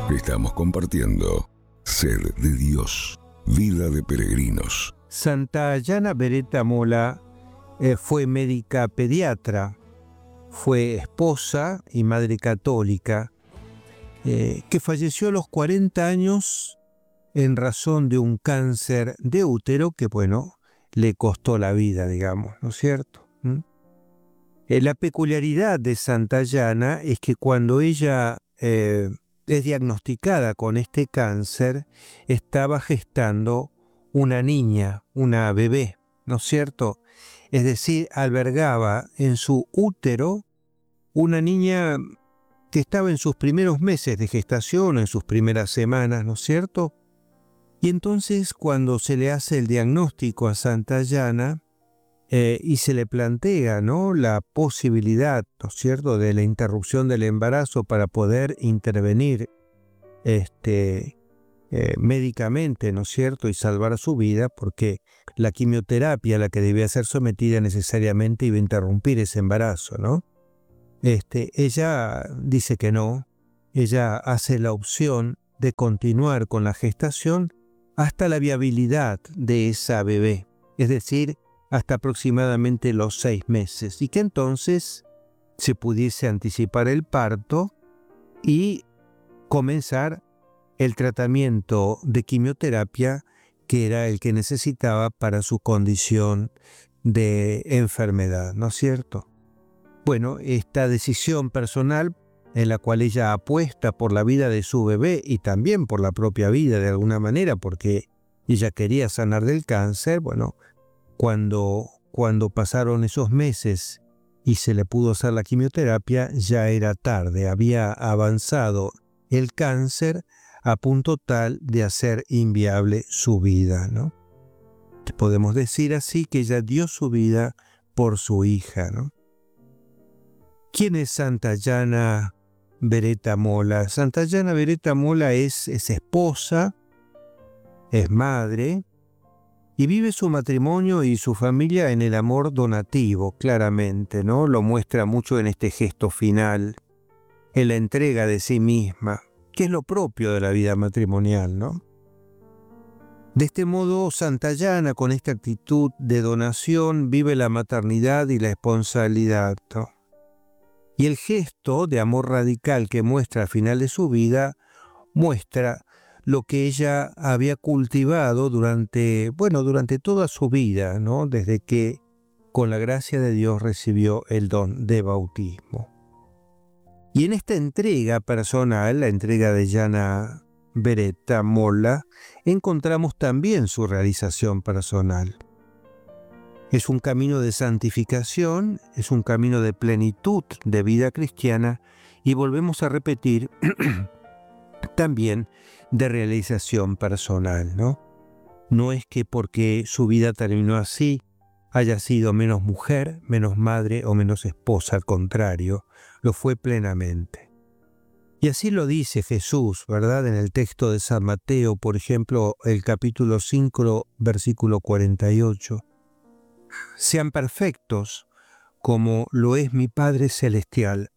Estamos compartiendo Sed de Dios, Vida de Peregrinos. Santa Yana Beretta Molla fue médica pediatra, fue esposa y madre católica, que falleció a los 40 años en razón de un cáncer de útero que, le costó la vida, digamos, ¿no es cierto? La peculiaridad de Santa Yana es que cuando ella es diagnosticada con este cáncer, estaba gestando una niña, una bebé, ¿no es cierto? Es decir, albergaba en su útero una niña que estaba en sus primeros meses de gestación, en sus primeras semanas, ¿no es cierto? Y entonces cuando se le hace el diagnóstico a Santa Yana y se le plantea, ¿no?, la posibilidad, ¿no es cierto?, de la interrupción del embarazo para poder intervenir médicamente, ¿no es cierto?, y salvar su vida, porque la quimioterapia a la que debía ser sometida necesariamente iba a interrumpir ese embarazo, ¿no? Ella dice que no, ella hace la opción de continuar con la gestación hasta la viabilidad de esa bebé, es decir, hasta aproximadamente los 6 meses, y que entonces se pudiese anticipar el parto y comenzar el tratamiento de quimioterapia que era el que necesitaba para su condición de enfermedad, ¿no es cierto? Bueno, esta decisión personal en la cual ella apuesta por la vida de su bebé y también por la propia vida de alguna manera, porque ella quería sanar del cáncer, cuando pasaron esos meses y se le pudo hacer la quimioterapia, ya era tarde, había avanzado el cáncer a punto tal de hacer inviable su vida, ¿no? Podemos decir así que ella dio su vida por su hija, ¿no? ¿Quién es Santa Yana Beretta Molla? Santa Yana Beretta Molla es esposa, es madre y vive su matrimonio y su familia en el amor donativo, claramente, ¿no? Lo muestra mucho en este gesto final, en la entrega de sí misma, que es lo propio de la vida matrimonial, ¿no? De este modo, Santa Yana, con esta actitud de donación, vive la maternidad y la esponsabilidad, ¿no? Y el gesto de amor radical que muestra al final de su vida, muestra lo que ella había cultivado durante toda su vida, ¿no? Desde que, con la gracia de Dios, recibió el don de bautismo. Y en esta entrega personal, la entrega de Yana Beretta Molla, encontramos también su realización personal. Es un camino de santificación, es un camino de plenitud de vida cristiana y volvemos a repetir también de realización personal, ¿no? No es que porque su vida terminó así haya sido menos mujer, menos madre o menos esposa, al contrario, lo fue plenamente. Y así lo dice Jesús, ¿verdad? En el texto de San Mateo, por ejemplo, el capítulo 5, versículo 48. Sean perfectos como lo es mi Padre Celestial.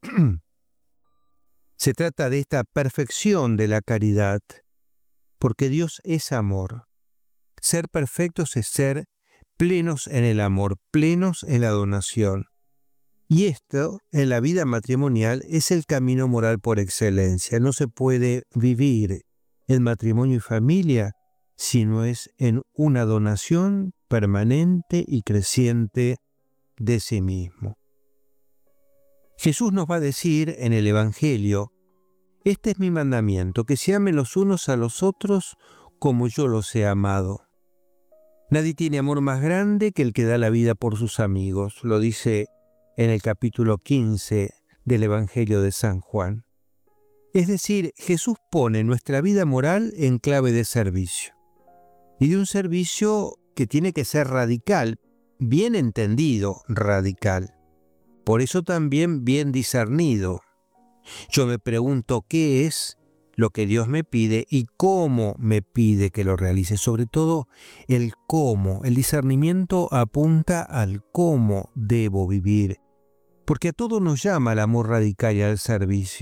Se trata de esta perfección de la caridad, porque Dios es amor. Ser perfectos es ser plenos en el amor, plenos en la donación. Y esto, en la vida matrimonial, es el camino moral por excelencia. No se puede vivir en matrimonio y familia si no es en una donación permanente y creciente de sí mismo. Jesús nos va a decir en el Evangelio: este es mi mandamiento, que se amen los unos a los otros como yo los he amado. Nadie tiene amor más grande que el que da la vida por sus amigos, lo dice en el capítulo 15 del Evangelio de San Juan. Es decir, Jesús pone nuestra vida moral en clave de servicio. Y de un servicio que tiene que ser radical, bien entendido, radical. Por eso también bien discernido. Yo me pregunto qué es lo que Dios me pide y cómo me pide que lo realice. Sobre todo el cómo. El discernimiento apunta al cómo debo vivir. Porque a todo nos llama el amor radical y al servicio.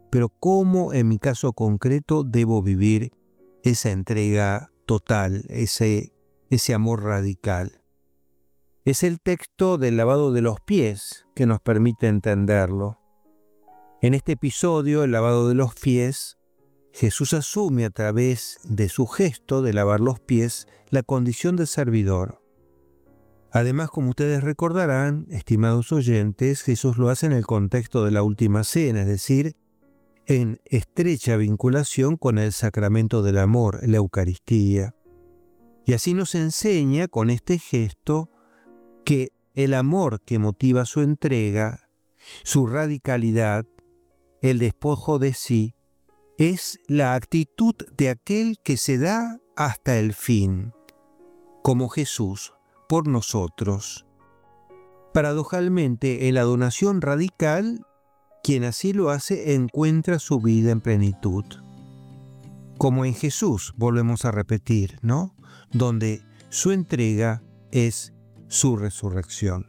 pero ¿cómo en mi caso concreto debo vivir esa entrega total, ese amor radical? Es el texto del lavado de los pies que nos permite entenderlo. En este episodio, el lavado de los pies, Jesús asume a través de su gesto de lavar los pies la condición de servidor. Además, como ustedes recordarán, estimados oyentes, Jesús lo hace en el contexto de la última cena, es decir, en estrecha vinculación con el sacramento del amor, la Eucaristía. Y así nos enseña con este gesto que el amor que motiva su entrega, su radicalidad, el despojo de sí, es la actitud de aquel que se da hasta el fin, como Jesús por nosotros. Paradojalmente, en la donación radical, quien así lo hace encuentra su vida en plenitud. Como en Jesús, volvemos a repetir, ¿no? Donde su entrega es su resurrección.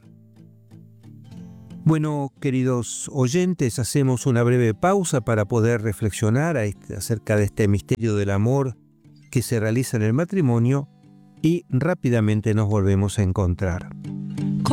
Bueno, queridos oyentes, hacemos una breve pausa para poder reflexionar acerca de este misterio del amor que se realiza en el matrimonio y rápidamente nos volvemos a encontrar.